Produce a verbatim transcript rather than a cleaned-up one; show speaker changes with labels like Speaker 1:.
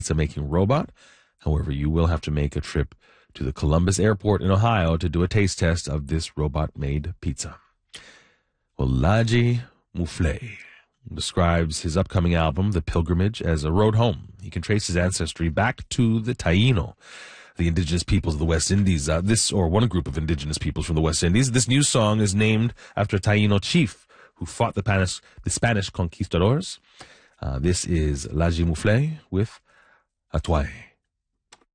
Speaker 1: making robot. However, you will have to make a trip to the Columbus Airport in Ohio to do a taste test of this robot-made pizza. Well, Ladji Mouflé describes his upcoming album, The Pilgrimage, as a road home. He can trace his ancestry back to the Taino, the indigenous peoples of the West Indies. Uh, this, or one group of indigenous peoples from the West Indies. This new song is named after a Taino chief who fought the Spanish, the Spanish conquistadors. Uh, this is Ladji Mouflé with Atwaye.